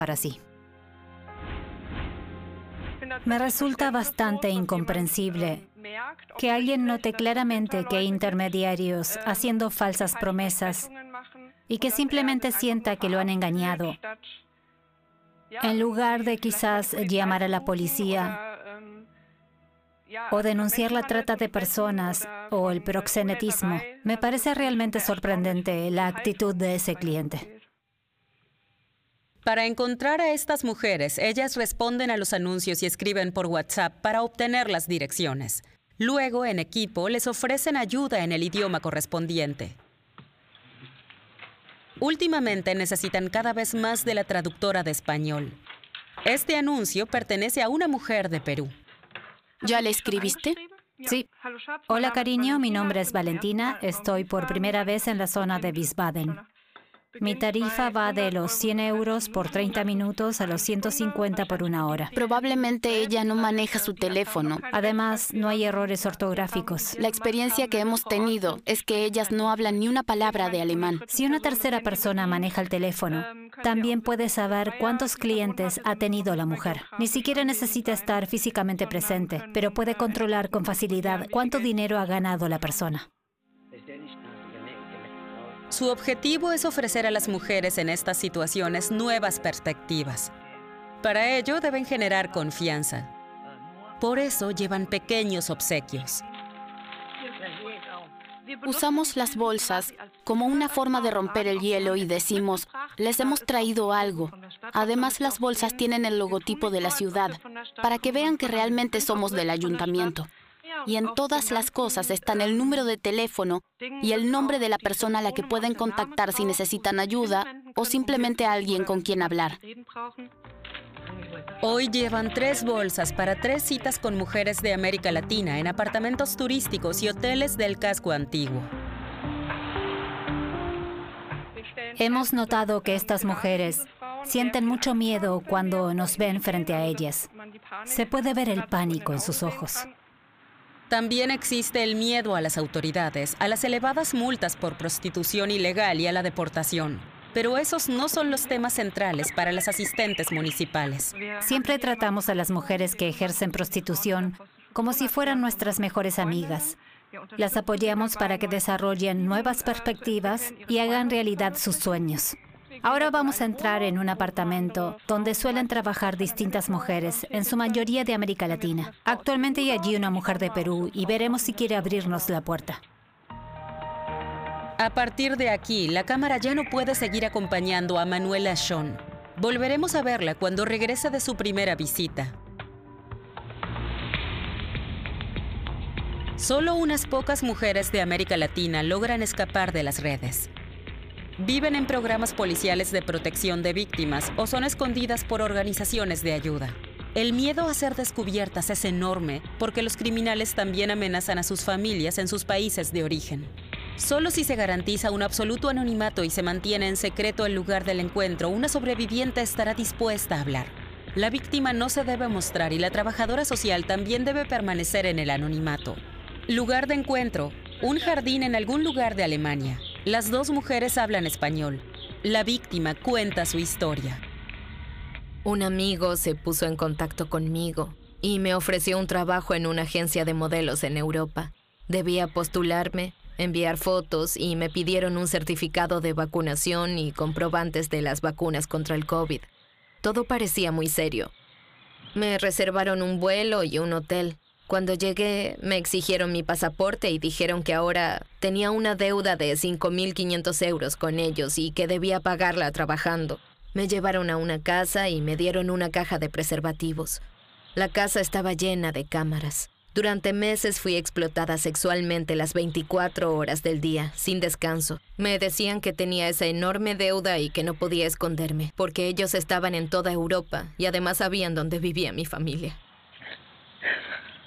para sí. Me resulta bastante incomprensible que alguien note claramente que hay intermediarios haciendo falsas promesas y que simplemente sienta que lo han engañado, en lugar de quizás llamar a la policía o denunciar la trata de personas o el proxenetismo. Me parece realmente sorprendente la actitud de ese cliente. Para encontrar a estas mujeres, ellas responden a los anuncios y escriben por WhatsApp para obtener las direcciones. Luego, en equipo, les ofrecen ayuda en el idioma correspondiente. Últimamente necesitan cada vez más de la traductora de español. Este anuncio pertenece a una mujer de Perú. ¿Ya le escribiste? Sí. Hola, cariño, mi nombre es Valentina. Estoy por primera vez en la zona de Wiesbaden. Mi tarifa va de los 100 euros por 30 minutos a los 150 por una hora. Probablemente ella no maneja su teléfono. Además, no hay errores ortográficos. La experiencia que hemos tenido es que ellas no hablan ni una palabra de alemán. Si una tercera persona maneja el teléfono, también puede saber cuántos clientes ha tenido la mujer. Ni siquiera necesita estar físicamente presente, pero puede controlar con facilidad cuánto dinero ha ganado la persona. Su objetivo es ofrecer a las mujeres en estas situaciones nuevas perspectivas. Para ello deben generar confianza. Por eso llevan pequeños obsequios. Usamos las bolsas como una forma de romper el hielo y decimos, les hemos traído algo. Además, las bolsas tienen el logotipo de la ciudad, para que vean que realmente somos del ayuntamiento. Y en todas las cosas están el número de teléfono y el nombre de la persona a la que pueden contactar si necesitan ayuda o simplemente a alguien con quien hablar. Hoy llevan 3 bolsas para 3 citas con mujeres de América Latina en apartamentos turísticos y hoteles del casco antiguo. Hemos notado que estas mujeres sienten mucho miedo cuando nos ven frente a ellas. Se puede ver el pánico en sus ojos. También existe el miedo a las autoridades, a las elevadas multas por prostitución ilegal y a la deportación. Pero esos no son los temas centrales para las asistentes municipales. Siempre tratamos a las mujeres que ejercen prostitución como si fueran nuestras mejores amigas. Las apoyamos para que desarrollen nuevas perspectivas y hagan realidad sus sueños. Ahora vamos a entrar en un apartamento donde suelen trabajar distintas mujeres, en su mayoría de América Latina. Actualmente hay allí una mujer de Perú y veremos si quiere abrirnos la puerta. A partir de aquí, la cámara ya no puede seguir acompañando a Manuela Schon. Volveremos a verla cuando regrese de su primera visita. Solo unas pocas mujeres de América Latina logran escapar de las redes. Viven en programas policiales de protección de víctimas o son escondidas por organizaciones de ayuda. El miedo a ser descubiertas es enorme porque los criminales también amenazan a sus familias en sus países de origen. Solo si se garantiza un absoluto anonimato y se mantiene en secreto el lugar del encuentro, una sobreviviente estará dispuesta a hablar. La víctima no se debe mostrar y la trabajadora social también debe permanecer en el anonimato. Lugar de encuentro: un jardín en algún lugar de Alemania. Las 2 mujeres hablan español. La víctima cuenta su historia. Un amigo se puso en contacto conmigo y me ofreció un trabajo en una agencia de modelos en Europa. Debía postularme, enviar fotos y me pidieron un certificado de vacunación y comprobantes de las vacunas contra el COVID. Todo parecía muy serio. Me reservaron un vuelo y un hotel. Cuando llegué, me exigieron mi pasaporte y dijeron que ahora tenía una deuda de 5.500 euros con ellos y que debía pagarla trabajando. Me llevaron a una casa y me dieron una caja de preservativos. La casa estaba llena de cámaras. Durante meses fui explotada sexualmente las 24 horas del día, sin descanso. Me decían que tenía esa enorme deuda y que no podía esconderme, porque ellos estaban en toda Europa y además sabían dónde vivía mi familia.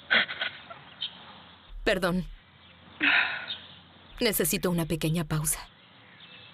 Perdón. Necesito una pequeña pausa.